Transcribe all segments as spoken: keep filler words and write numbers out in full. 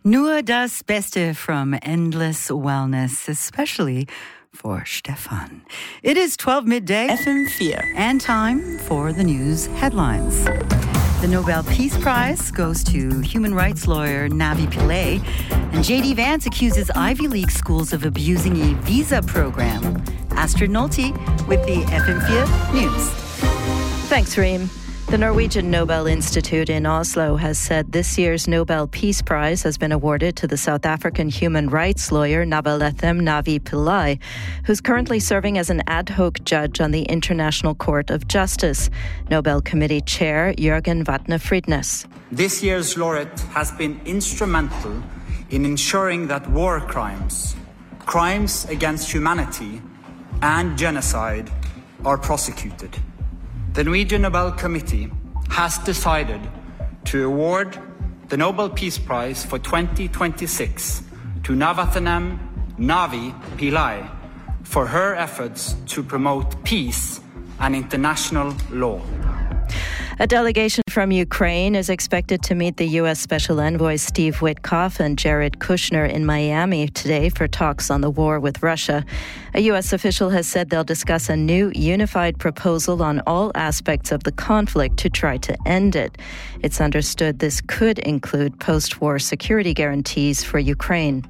Nur das Beste from Endless Wellness, especially for Stefan. It is twelve midday. F M four. And time for the news headlines. The Nobel Peace Prize goes to human rights lawyer Navi Pillay, and J D Vance accuses Ivy League schools of abusing a visa program. Astrid Nolte with the F M four News. Thanks, Reem. The Norwegian Nobel Institute in Oslo has said this year's Nobel Peace Prize has been awarded to the South African human rights lawyer Navalethem Navi Pillay, who's currently serving as an ad hoc judge on the International Court of Justice. Nobel Committee Chair Jørgen Vatne Fridnes. This year's laureate has been instrumental in ensuring that war crimes, crimes against humanity, and genocide are prosecuted. The Norwegian Nobel Committee has decided to award the Nobel Peace Prize for twenty twenty-six to Navalethem Navi Pillay for her efforts to promote peace and international law. A delegation from Ukraine is expected to meet the U S Special Envoy Steve Witkoff and Jared Kushner in Miami today for talks on the war with Russia. A U S official has said they'll discuss a new unified proposal on all aspects of the conflict to try to end it. It's understood this could include post-war security guarantees for Ukraine.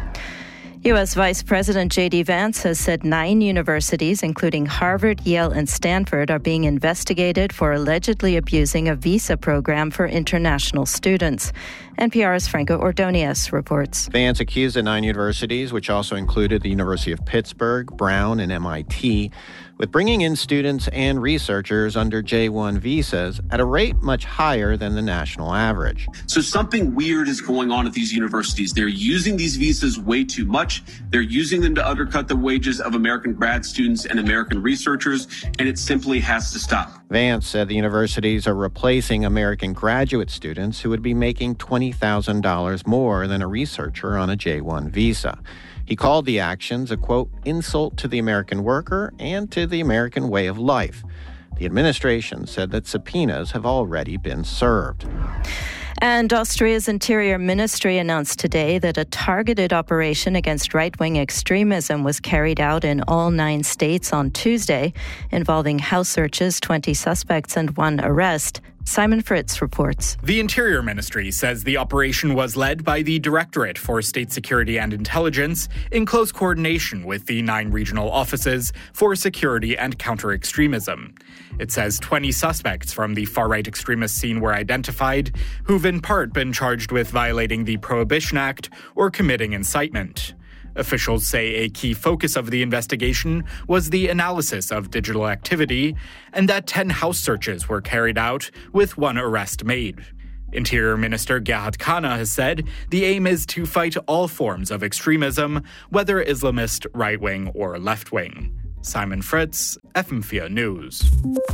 U S Vice President J D Vance has said nine universities, including Harvard, Yale, and Stanford, are being investigated for allegedly abusing a visa program for international students. N P R's Franco Ordonez reports. Vance accused the nine universities, which also included the University of Pittsburgh, Brown, and M I T, with bringing in students and researchers under J one visas at a rate much higher than the national average. So something weird is going on at these universities. They're using these visas way too much. They're using them to undercut the wages of American grad students and American researchers, and it simply has to stop. Vance said the universities are replacing American graduate students who would be making twenty thousand dollars more than a researcher on a J one visa. He called the actions a, quote, insult to the American worker and to the American way of life. The administration said that subpoenas have already been served. And Austria's Interior Ministry announced today that a targeted operation against right-wing extremism was carried out in all nine states on Tuesday, involving house searches, twenty suspects, and one arrest. Simon Fritz reports. The Interior Ministry says the operation was led by the Directorate for State Security and Intelligence in close coordination with the nine regional offices for security and counter-extremism. It says twenty suspects from the far-right extremist scene were identified, who've in part been charged with violating the Prohibition Act or committing incitement. Officials say a key focus of the investigation was the analysis of digital activity and that ten house searches were carried out with one arrest made. Interior Minister Gerhard Kahner has said the aim is to fight all forms of extremism, whether Islamist, right-wing or left-wing. Simon Fritz, F M four News.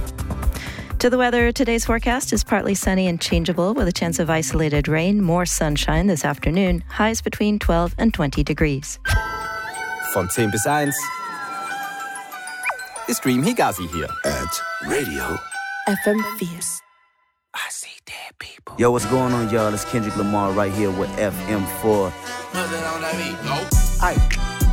To the weather, today's forecast is partly sunny and changeable with a chance of isolated rain, more sunshine this afternoon, highs between twelve and twenty degrees. Von zehn bis eins ist Reem Higazi hier. At Radio F M four. I see dead people. Yo, what's going on, y'all? It's Kendrick Lamar right here with F M four. Aye.